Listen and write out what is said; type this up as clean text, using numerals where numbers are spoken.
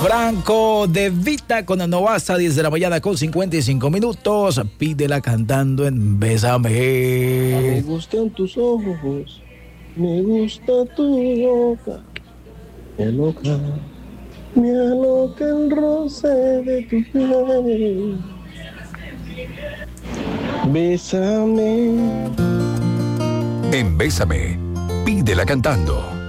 Franco De Vita con Novasa, 10 de la mañana con 55 minutos. Pídela cantando en Bésame. Me gustan tus ojos, me gusta tu boca, me aloca el roce de tu piel. Bésame. En Bésame, pídela cantando.